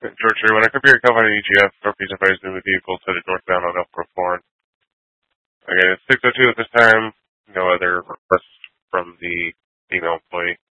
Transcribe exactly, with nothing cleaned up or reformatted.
George here. When I compare Calvin and E G F, Northeast advised me the vehicle headed northbound on Elk Grove Foreign. Okay, it's six oh two at this time. No other requests from the email employee.